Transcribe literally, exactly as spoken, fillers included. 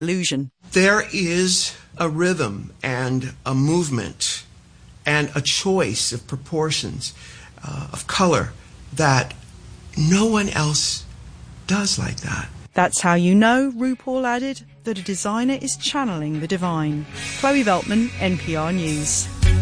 illusion. There is a rhythm and a movement and a choice of proportions, uh, of color, that no one else does like that. That's how you know, RuPaul added, that a designer is channeling the divine. Chloe Veltman, N P R News.